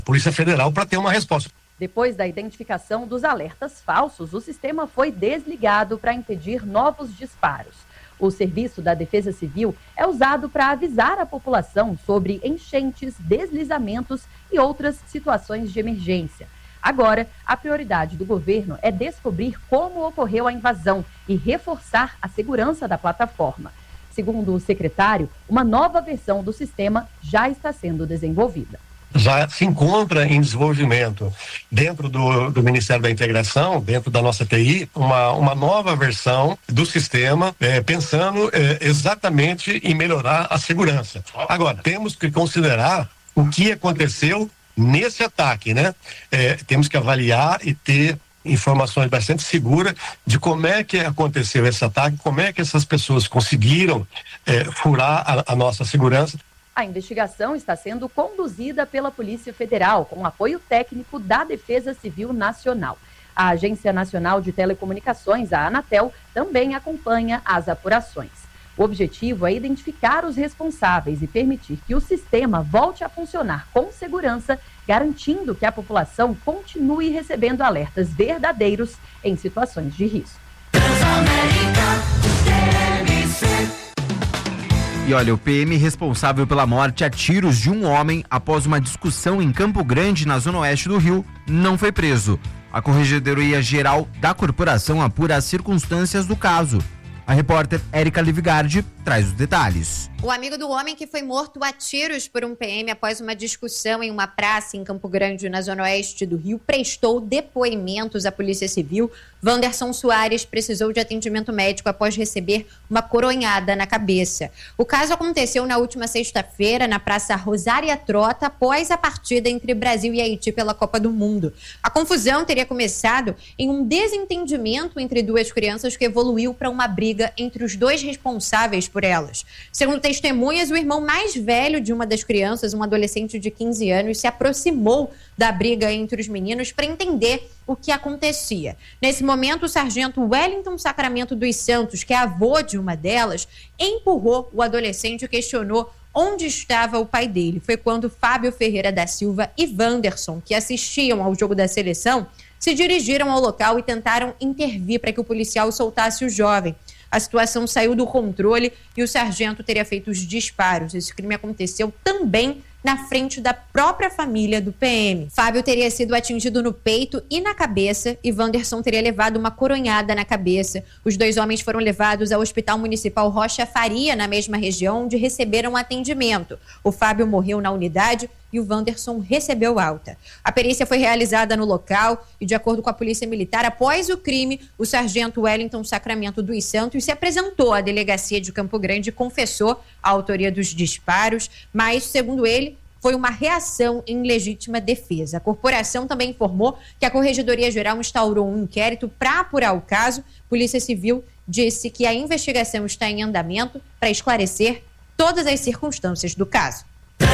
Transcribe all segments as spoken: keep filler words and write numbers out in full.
Polícia Federal para ter uma resposta. Depois da identificação dos alertas falsos, o sistema foi desligado para impedir novos disparos. O serviço da Defesa Civil é usado para avisar a população sobre enchentes, deslizamentos e outras situações de emergência. Agora, a prioridade do governo é descobrir como ocorreu a invasão e reforçar a segurança da plataforma. Segundo o secretário, uma nova versão do sistema já está sendo desenvolvida. Já se encontra em desenvolvimento dentro do, do Ministério da Integração, dentro da nossa T I, uma, uma nova versão do sistema, é, pensando é, exatamente em melhorar a segurança. Agora, temos que considerar o que aconteceu nesse ataque, né? É, temos que avaliar e ter informações bastante seguras de como é que aconteceu esse ataque, como é que essas pessoas conseguiram é, furar a, a nossa segurança. A investigação está sendo conduzida pela Polícia Federal, com apoio técnico da Defesa Civil Nacional. A Agência Nacional de Telecomunicações, a Anatel, também acompanha as apurações. O objetivo é identificar os responsáveis e permitir que o sistema volte a funcionar com segurança, garantindo que a população continue recebendo alertas verdadeiros em situações de risco. E olha, o P M responsável pela morte a tiros de um homem após uma discussão em Campo Grande, na zona oeste do Rio, não foi preso. A Corregedoria Geral da Corporação apura as circunstâncias do caso. A repórter Érica Livgardi traz os detalhes. O amigo do homem que foi morto a tiros por um P M após uma discussão em uma praça em Campo Grande, na zona oeste do Rio, prestou depoimentos à Polícia Civil. Wanderson Soares precisou de atendimento médico após receber uma coronhada na cabeça. O caso aconteceu na última sexta-feira na Praça Rosária Trota, após a partida entre Brasil e Haiti pela Copa do Mundo. A confusão teria começado em um desentendimento entre duas crianças que evoluiu para uma briga entre os dois responsáveis por elas. Segundo testemunhas, o irmão mais velho de uma das crianças, um adolescente de quinze anos, se aproximou da briga entre os meninos para entender o que acontecia. Nesse momento, o sargento Wellington Sacramento dos Santos, que é avô de uma delas, empurrou o adolescente e questionou onde estava o pai dele. Foi quando Fábio Ferreira da Silva e Wanderson, que assistiam ao jogo da seleção, se dirigiram ao local e tentaram intervir para que o policial soltasse o jovem. A situação saiu do controle e o sargento teria feito os disparos. Esse crime aconteceu também na frente da própria família do P M. Fábio teria sido atingido no peito e na cabeça e Wanderson teria levado uma coronhada na cabeça. Os dois homens foram levados ao Hospital Municipal Rocha Faria, na mesma região, onde receberam atendimento. O Fábio morreu na unidade e o Wanderson recebeu alta. A perícia foi realizada no local e, de acordo com a Polícia Militar, após o crime, o sargento Wellington Sacramento dos Santos se apresentou à delegacia de Campo Grande e confessou a autoria dos disparos, mas, segundo ele, foi uma reação em legítima defesa. A corporação também informou que a Corregedoria Geral instaurou um inquérito para apurar o caso. Polícia Civil disse que a investigação está em andamento para esclarecer todas as circunstâncias do caso.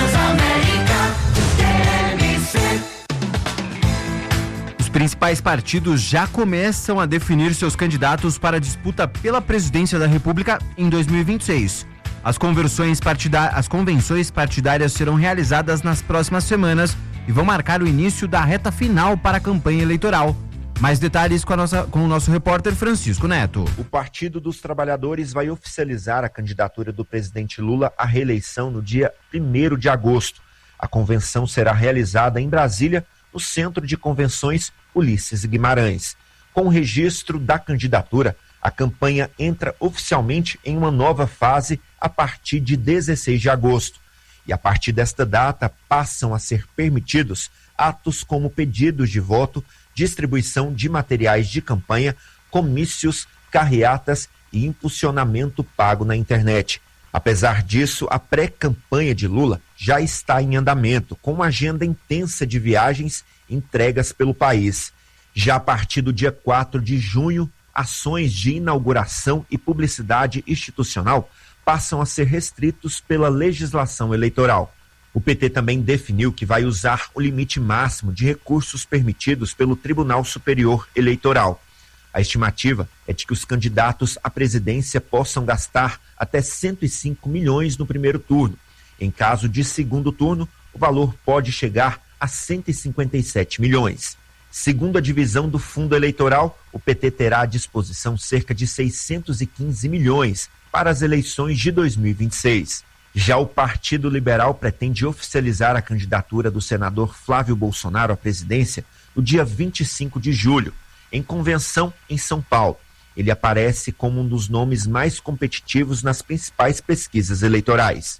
Os principais partidos já começam a definir seus candidatos para a disputa pela presidência da República em dois mil e vinte e seis. As conversões partidá- as convenções partidárias serão realizadas nas próximas semanas e vão marcar o início da reta final para a campanha eleitoral. Mais detalhes com, a nossa, com o nosso repórter Francisco Neto. O Partido dos Trabalhadores vai oficializar a candidatura do presidente Lula à reeleição no dia primeiro de agosto. A convenção será realizada em Brasília, no Centro de Convenções Ulisses Guimarães. Com o registro da candidatura, a campanha entra oficialmente em uma nova fase a partir de dezesseis de agosto. E a partir desta data passam a ser permitidos atos como pedidos de voto, distribuição de materiais de campanha, comícios, carreatas e impulsionamento pago na internet. Apesar disso, a pré-campanha de Lula já está em andamento, com uma agenda intensa de viagens entregas pelo país. Já a partir do dia quatro de junho, ações de inauguração e publicidade institucional passam a ser restritos pela legislação eleitoral. O P T também definiu que vai usar o limite máximo de recursos permitidos pelo Tribunal Superior Eleitoral. A estimativa é de que os candidatos à presidência possam gastar até cento e cinco milhões no primeiro turno. Em caso de segundo turno, o valor pode chegar a cento e cinquenta e sete milhões. Segundo a divisão do fundo eleitoral, o P T terá à disposição cerca de seiscentos e quinze milhões para as eleições de dois mil e vinte e seis. Já o Partido Liberal pretende oficializar a candidatura do senador Flávio Bolsonaro à presidência no dia vinte e cinco de julho, em convenção em São Paulo. Ele aparece como um dos nomes mais competitivos nas principais pesquisas eleitorais.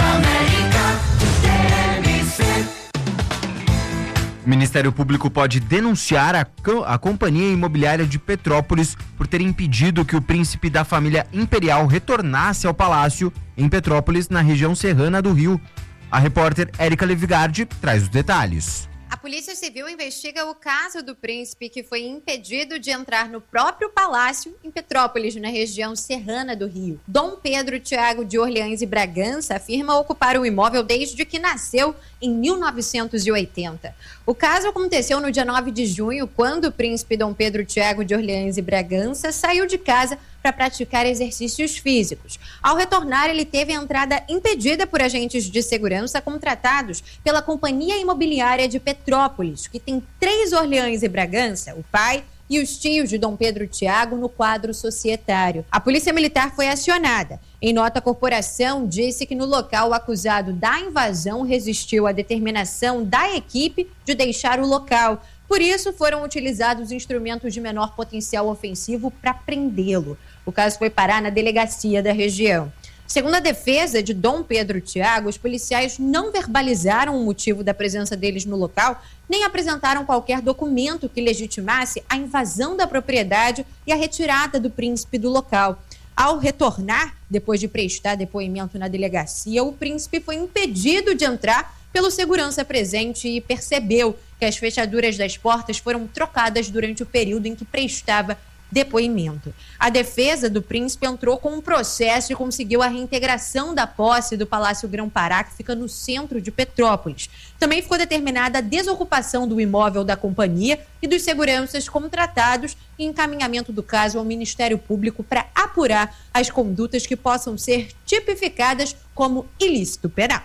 O Ministério Público pode denunciar a, a Companhia Imobiliária de Petrópolis por ter impedido que o príncipe da família imperial retornasse ao palácio em Petrópolis, na região serrana do Rio. A repórter Érica Levigardi traz os detalhes. A Polícia Civil investiga o caso do príncipe que foi impedido de entrar no próprio palácio em Petrópolis, na região serrana do Rio. Dom Pedro Tiago de Orleans e Bragança afirma ocupar o imóvel desde que nasceu em mil novecentos e oitenta. O caso aconteceu no dia nove de junho, quando o príncipe Dom Pedro Tiago de Orleans e Bragança saiu de casa para praticar exercícios físicos. Ao retornar, ele teve a entrada impedida por agentes de segurança contratados pela Companhia Imobiliária de Petrópolis, que tem três Orleans e Bragança, o pai e os tios de Dom Pedro Tiago, no quadro societário. A Polícia Militar foi acionada. Em nota, a corporação disse que no local o acusado da invasão resistiu à determinação da equipe de deixar o local. Por isso, foram utilizados instrumentos de menor potencial ofensivo para prendê-lo. O caso foi parar na delegacia da região. Segundo a defesa de Dom Pedro Tiago, os policiais não verbalizaram o motivo da presença deles no local, nem apresentaram qualquer documento que legitimasse a invasão da propriedade e a retirada do príncipe do local. Ao retornar, depois de prestar depoimento na delegacia, o príncipe foi impedido de entrar pelo segurança presente e percebeu que as fechaduras das portas foram trocadas durante o período em que prestava depoimento. A defesa do príncipe entrou com um processo e conseguiu a reintegração da posse do Palácio Grão-Pará, que fica no centro de Petrópolis. Também ficou determinada a desocupação do imóvel da companhia e dos seguranças contratados e encaminhamento do caso ao Ministério Público para apurar as condutas que possam ser tipificadas como ilícito penal.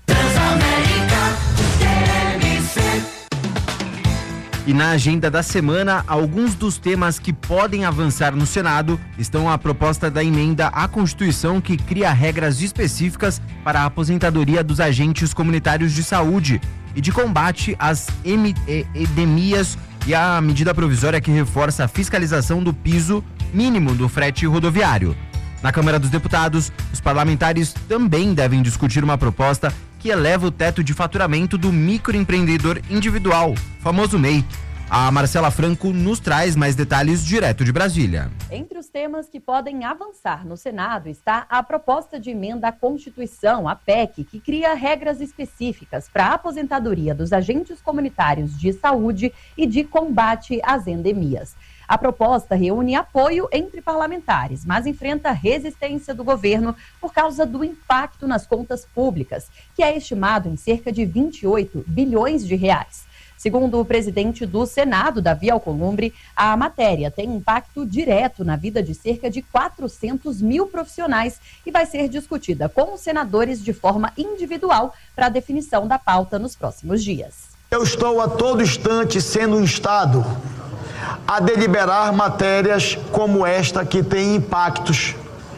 E na agenda da semana, alguns dos temas que podem avançar no Senado estão a proposta da emenda à Constituição que cria regras específicas para a aposentadoria dos agentes comunitários de saúde e de combate às endemias e a medida provisória que reforça a fiscalização do piso mínimo do frete rodoviário. Na Câmara dos Deputados, os parlamentares também devem discutir uma proposta que eleva o teto de faturamento do microempreendedor individual, famoso M E I. A Marcela Franco nos traz mais detalhes direto de Brasília. Entre os temas que podem avançar no Senado está a proposta de emenda à Constituição, a P E C, que cria regras específicas para a aposentadoria dos agentes comunitários de saúde e de combate às endemias. A proposta reúne apoio entre parlamentares, mas enfrenta resistência do governo por causa do impacto nas contas públicas, que é estimado em cerca de vinte e oito bilhões de reais. Segundo o presidente do Senado, Davi Alcolumbre, a matéria tem impacto direto na vida de cerca de quatrocentos mil profissionais e vai ser discutida com os senadores de forma individual para a definição da pauta nos próximos dias. Eu estou a todo instante sendo instado a deliberar matérias como esta que tem impactos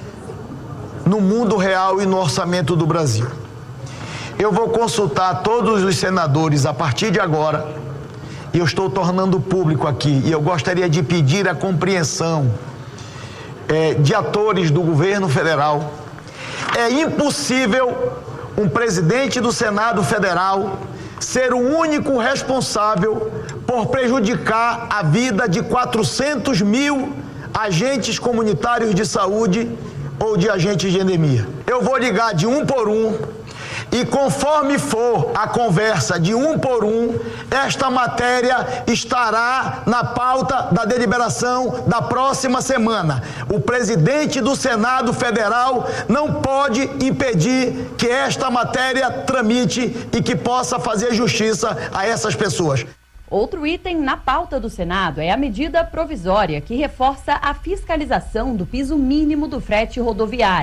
no mundo real e no orçamento do Brasil. Eu vou consultar todos os senadores a partir de agora, e eu estou tornando público aqui, e eu gostaria de pedir a compreensão é, de atores do governo federal. É impossível um presidente do Senado Federal ser o único responsável por prejudicar a vida de quatrocentos mil agentes comunitários de saúde ou de agentes de endemia. Eu vou ligar de um por um e conforme for a conversa de um por um, esta matéria estará na pauta da deliberação da próxima semana. O presidente do Senado Federal não pode impedir que esta matéria tramite e que possa fazer justiça a essas pessoas. Outro item na pauta do Senado é a medida provisória que reforça a fiscalização do piso mínimo do frete rodoviário.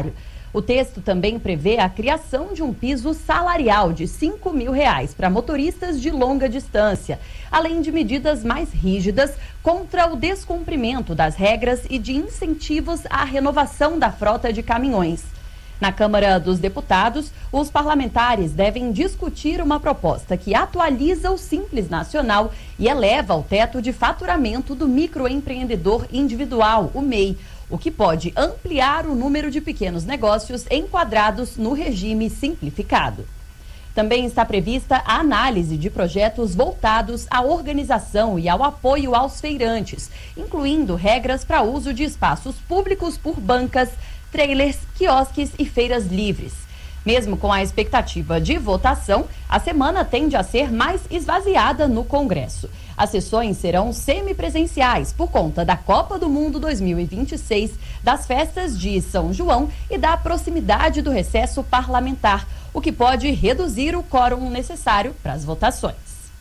O texto também prevê a criação de um piso salarial de cinco mil reais para motoristas de longa distância, além de medidas mais rígidas contra o descumprimento das regras e de incentivos à renovação da frota de caminhões. Na Câmara dos Deputados, os parlamentares devem discutir uma proposta que atualiza o Simples Nacional e eleva o teto de faturamento do microempreendedor individual, o M E I, o que pode ampliar o número de pequenos negócios enquadrados no regime simplificado. Também está prevista a análise de projetos voltados à organização e ao apoio aos feirantes, incluindo regras para uso de espaços públicos por bancas, trailers, quiosques e feiras livres. Mesmo com a expectativa de votação, a semana tende a ser mais esvaziada no Congresso. As sessões serão semipresenciais por conta da Copa do Mundo dois mil e vinte e seis, das festas de São João e da proximidade do recesso parlamentar, o que pode reduzir o quórum necessário para as votações.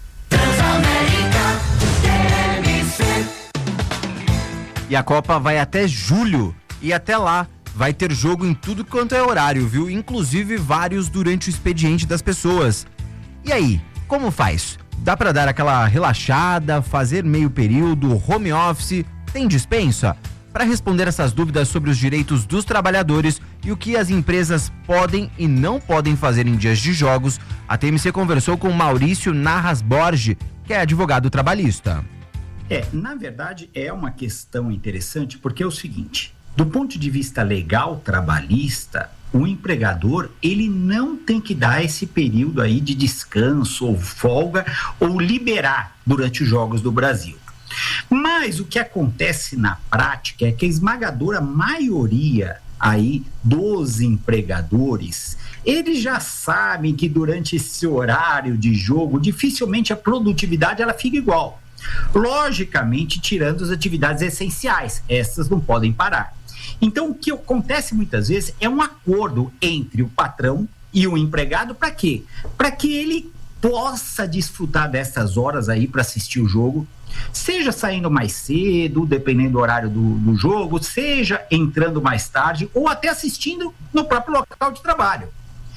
E a Copa vai até julho e até lá vai ter jogo em tudo quanto é horário, viu? Inclusive vários durante o expediente das pessoas. E aí, como faz? Dá pra dar aquela relaxada, fazer meio período, home office? Tem dispensa? Para responder essas dúvidas sobre os direitos dos trabalhadores e o que as empresas podem e não podem fazer em dias de jogos, a T M C conversou com Maurício Narras Borge, que é advogado trabalhista. É, na verdade é uma questão interessante porque é o seguinte: do ponto de vista legal trabalhista, o empregador, ele não tem que dar esse período aí de descanso ou folga ou liberar durante os Jogos do Brasil. Mas o que acontece na prática é que a esmagadora maioria aí dos empregadores, eles já sabem que durante esse horário de jogo, dificilmente a produtividade ela fica igual. Logicamente, tirando as atividades essenciais, essas não podem parar. Então, o que acontece muitas vezes é um acordo entre o patrão e o empregado para quê? Para que ele possa desfrutar dessas horas aí para assistir o jogo, seja saindo mais cedo, dependendo do horário do, do jogo, seja entrando mais tarde ou até assistindo no próprio local de trabalho.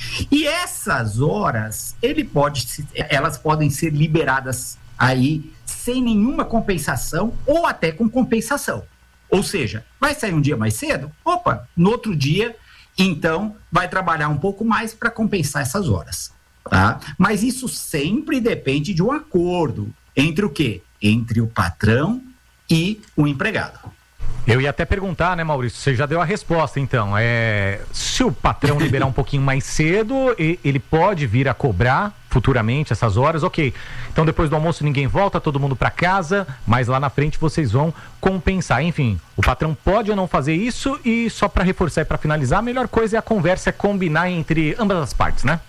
E essas horas, ele pode, elas podem ser liberadas aí sem nenhuma compensação ou até com compensação. Ou seja, vai sair um dia mais cedo? Opa, no outro dia, então, vai trabalhar um pouco mais para compensar essas horas, tá? Mas isso sempre depende de um acordo entre o quê? Entre o patrão e o empregado. Eu ia até perguntar, né, Maurício? Você já deu a resposta, então. É, se o patrão liberar um pouquinho mais cedo, ele pode vir a cobrar futuramente essas horas, ok. Então, depois do almoço, ninguém volta, todo mundo para casa, mas lá na frente vocês vão compensar. Enfim, o patrão pode ou não fazer isso, e só para reforçar e para finalizar, a melhor coisa é a conversa, é combinar entre ambas as partes, né?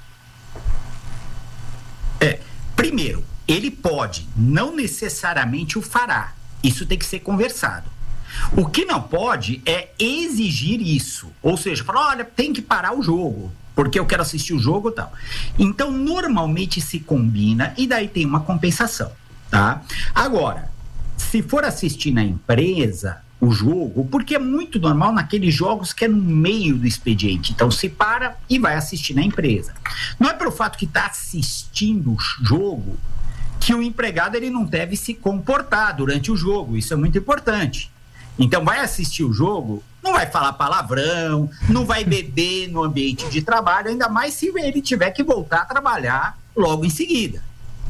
É, primeiro, ele pode, não necessariamente o fará. Isso tem que ser conversado. O que não pode é exigir isso, ou seja, falar, olha, tem que parar o jogo, porque eu quero assistir o jogo e tal. Então, normalmente se combina e daí tem uma compensação, tá? Agora, se for assistir na empresa o jogo, porque é muito normal naqueles jogos que é no meio do expediente, então se para e vai assistir na empresa. Não é pelo fato que está assistindo o jogo que o empregado ele não deve se comportar durante o jogo, isso é muito importante. Então vai assistir o jogo, não vai falar palavrão, não vai beber no ambiente de trabalho, ainda mais se ele tiver que voltar a trabalhar logo em seguida.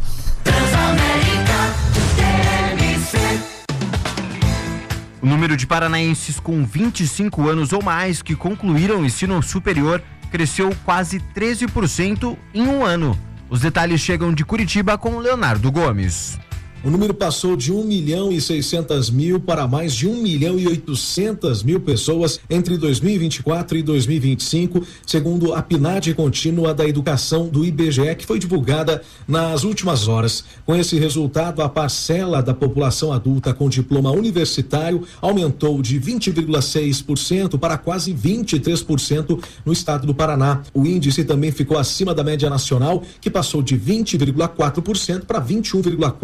O número de paranaenses com vinte e cinco anos ou mais que concluíram o ensino superior cresceu quase treze por cento em um ano. Os detalhes chegam de Curitiba com Leonardo Gomes. O número passou de um milhão e seiscentos mil para mais de um milhão e oitocentos mil pessoas entre dois mil e vinte e quatro e dois mil e vinte e cinco, segundo a P N A D contínua da educação do I B G E, que foi divulgada nas últimas horas. Com esse resultado, a parcela da população adulta com diploma universitário aumentou de vinte vírgula seis por cento para quase vinte e três por cento no estado do Paraná. O índice também ficou acima da média nacional, que passou de vinte vírgula quatro por cento para vinte e um vírgula quatro por cento, ou seja,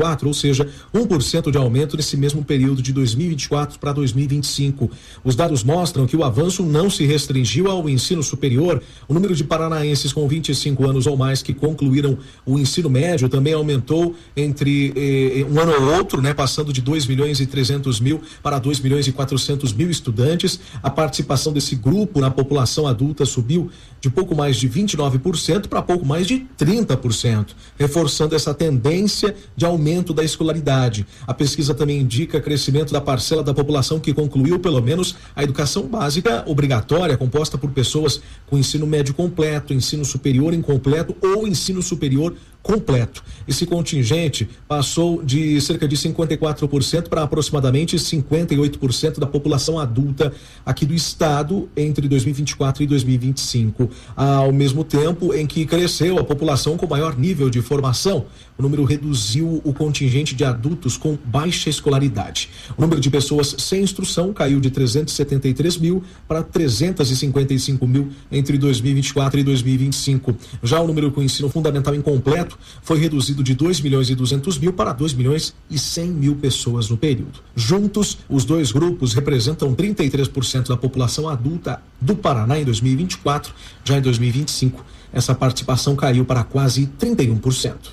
seja, um por cento de aumento nesse mesmo período de dois mil e vinte e quatro para dois mil e vinte e cinco. Os dados mostram que o avanço não se restringiu ao ensino superior. O número de paranaenses com vinte e cinco anos ou mais que concluíram o ensino médio também aumentou entre eh, um ano ou outro, né, passando de dois milhões e trezentos mil para dois milhões e quatrocentos mil estudantes. A participação desse grupo na população adulta subiu de pouco mais de vinte e nove por cento para pouco mais de trinta por cento, reforçando essa tendência de aumento da escolaridade. A pesquisa também indica crescimento da parcela da população que concluiu pelo menos a educação básica obrigatória, composta por pessoas com ensino médio completo, ensino superior incompleto ou ensino superior completo. Esse contingente passou de cerca de cinquenta e quatro por cento para aproximadamente cinquenta e oito por cento da população adulta aqui do estado entre dois mil e vinte e quatro e dois mil e vinte e cinco, ao mesmo tempo em que cresceu a população com maior nível de formação. O número reduziu o contingente de adultos com baixa escolaridade. O número de pessoas sem instrução caiu de trezentos e setenta e três mil para trezentos e cinquenta e cinco mil entre dois mil e vinte e quatro e dois mil e vinte e cinco. Já o número com ensino fundamental incompleto foi reduzido de dois milhões e duzentos mil para dois milhões e cem mil pessoas no período. Juntos, os dois grupos representam trinta e três por cento da população adulta do Paraná em dois mil e vinte e quatro. Já em dois mil e vinte e cinco, essa participação caiu para quase trinta e um por cento.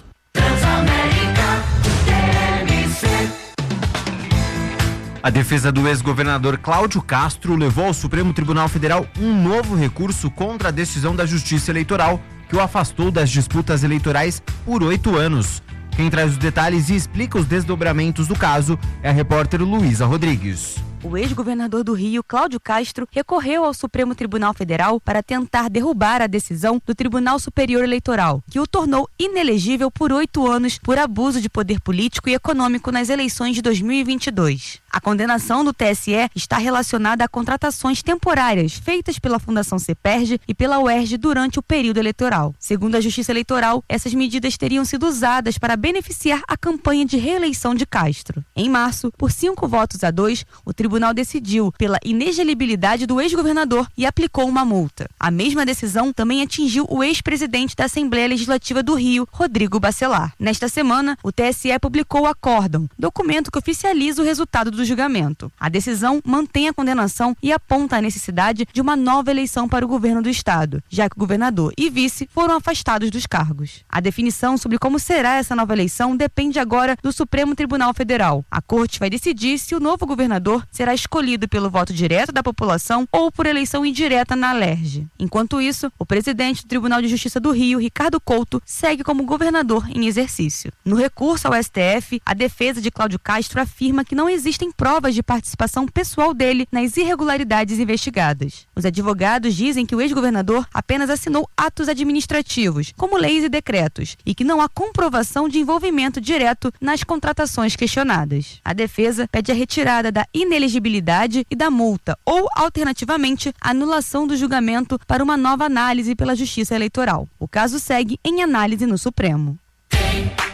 A defesa do ex-governador Cláudio Castro levou ao Supremo Tribunal Federal um novo recurso contra a decisão da Justiça Eleitoral que o afastou das disputas eleitorais por oito anos. Quem traz os detalhes e explica os desdobramentos do caso é a repórter Luísa Rodrigues. O ex-governador do Rio, Cláudio Castro, recorreu ao Supremo Tribunal Federal para tentar derrubar a decisão do Tribunal Superior Eleitoral, que o tornou inelegível por oito anos por abuso de poder político e econômico nas eleições de dois mil e vinte e dois. A condenação do T S E está relacionada a contratações temporárias feitas pela Fundação CEPERJ e pela U E R J durante o período eleitoral. Segundo a Justiça Eleitoral, essas medidas teriam sido usadas para beneficiar a campanha de reeleição de Castro. Em março, por cinco votos a dois, o Tribunal O tribunal decidiu pela inelegibilidade do ex-governador e aplicou uma multa. A mesma decisão também atingiu o ex-presidente da Assembleia Legislativa do Rio, Rodrigo Bacelar. Nesta semana, o T S E publicou o acórdão, documento que oficializa o resultado do julgamento. A decisão mantém a condenação e aponta a necessidade de uma nova eleição para o governo do estado, já que o governador e vice foram afastados dos cargos. A definição sobre como será essa nova eleição depende agora do Supremo Tribunal Federal. A corte vai decidir se o novo governador será escolhido pelo voto direto da população ou por eleição indireta na L E R J. Enquanto isso, o presidente do Tribunal de Justiça do Rio, Ricardo Couto, segue como governador em exercício. No recurso ao S T F, a defesa de Cláudio Castro afirma que não existem provas de participação pessoal dele nas irregularidades investigadas. Os advogados dizem que o ex-governador apenas assinou atos administrativos, como leis e decretos, e que não há comprovação de envolvimento direto nas contratações questionadas. A defesa pede a retirada da inelegibilidade e da multa, ou, alternativamente, a anulação do julgamento para uma nova análise pela Justiça Eleitoral. O caso segue em análise no Supremo.